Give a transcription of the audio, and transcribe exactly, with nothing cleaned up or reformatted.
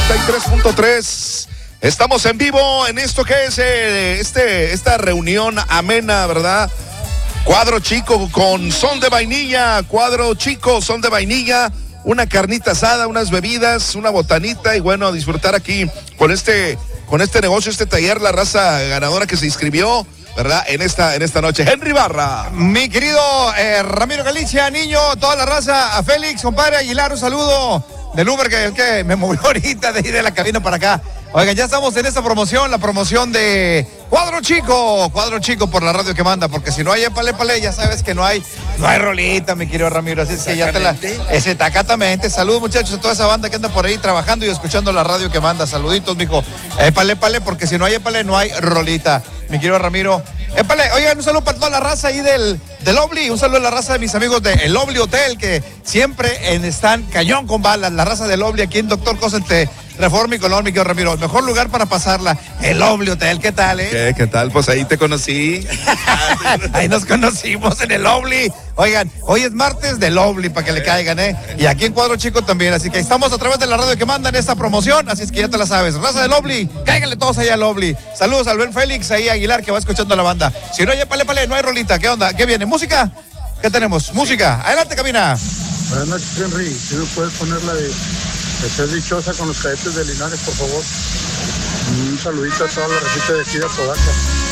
noventa y tres punto tres. Estamos en vivo en esto que es eh, este, esta reunión amena, ¿verdad? Cuadro chico con son de vainilla, cuadro chico, son de vainilla, una carnita asada, unas bebidas, una botanita y bueno, disfrutar aquí con este, con este negocio, este taller, la raza ganadora que se inscribió, ¿verdad? En esta, en esta noche. Henry Barra. Mi querido eh, Ramiro Galicia, niño, toda la raza, a Félix, compadre Aguilar, un saludo del Uber que, que me movió ahorita de ir de la cabina para acá. Oigan, ya estamos en esta promoción, la promoción de Cuadro Chico, Cuadro Chico por la radio que manda, porque si no hay épale, épale, ya sabes que no hay, no hay rolita, mi querido Ramiro, así es que ya te la, ese tacatamente, saludos muchachos a toda esa banda que anda por ahí trabajando y escuchando la radio que manda, saluditos, mijo, épale, épale, porque si no hay épale, no hay rolita, mi querido Ramiro. Épale, oigan, un saludo para toda la raza ahí del, del Obli, un saludo a la raza de mis amigos del de Obli Hotel, que siempre en, están cañón con balas, la raza del Obli aquí en Doctor Cosente, Reforma y Colón, mi querido Ramiro, el mejor lugar para pasarla, el Obli Hotel, ¿qué tal, eh? ¿Qué, qué tal? Pues ahí te conocí. Ahí nos conocimos en el Obli. Oigan, hoy es martes del Obli para que le caigan, ¿eh? Y aquí en Cuadro Chico también, así que estamos a través de la radio que mandan esta promoción, así es que ya te la sabes. Raza del Obli, cáiganle todos allá al Obli. Saludos al buen Félix, ahí Aguilar, que va escuchando la banda. Si no, ya pale, pale, no hay rolita. ¿Qué onda? ¿Qué viene? ¿Música? ¿Qué tenemos? Música. Adelante, cabina. Buenas noches, Henry. Si me puedes poner la de, de Ser Dichosa con los Cadetes de Linares, por favor. Un saludito a toda la recita de aquí de Apodaca.